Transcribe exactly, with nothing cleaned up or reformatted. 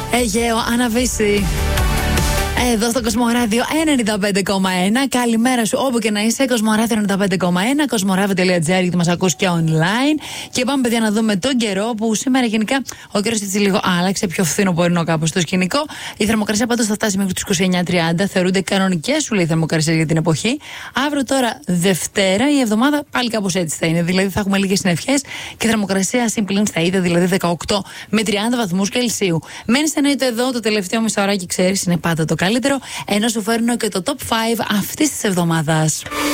Αιγαίο, Αναβίση. Εδώ στο Κοσμοράδιο ενενήντα πέντε κόμμα ένα. Καλημέρα σου όπου και να είσαι. Κοσμοράδιο ενενήντα πέντε κόμμα ένα. Κοσμοράδιο τελεία τζι άρ γιατί μας ακούς και online. Και πάμε, παιδιά, να δούμε τον καιρό που σήμερα γενικά ο καιρός έτσι λίγο άλλαξε. Πιο φθινοπορεινό κάπως στο σκηνικό. Η θερμοκρασία πάντως θα φτάσει μέχρι τους είκοσι εννιά τριάντα. Θεωρούνται κανονικές, σου λέει, θερμοκρασίες για την εποχή. Αύριο τώρα Δευτέρα η εβδομάδα πάλι κάπως έτσι θα είναι. Δηλαδή θα έχουμε λίγες συννεφιές και θερμοκρασία συμπλήν στα ίδια, δηλαδή δεκαοκτώ με τριάντα βαθμούς Κελσίου. Μένεις εννοείται εδώ το τελευταίο μισάωράκι, ξέρεις, είναι πάντα το καλύτερο. Ενώ σου φέρνω και το top πέντε αυτής της εβδομάδας.